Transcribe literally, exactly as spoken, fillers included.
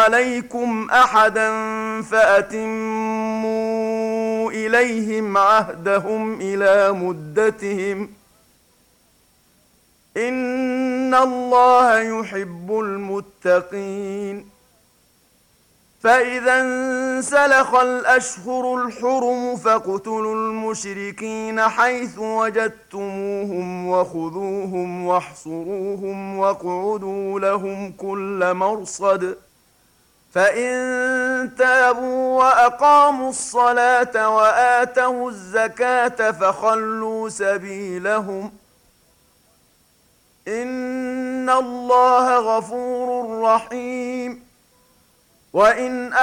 عليكم أحدا فأتموا إليهم عهدهم إلى مدتهم إن الله يحب المتقين. فإذا انسلخ الأشهر الحرم فاقتلوا المشركين حيث وجدتموهم وخذوهم واحصروهم واقعدوا لهم كل مرصد فإن تابوا وأقاموا الصلاة وآتوا الزكاة فخلوا سبيلهم إن الله غفور رحيم. وإن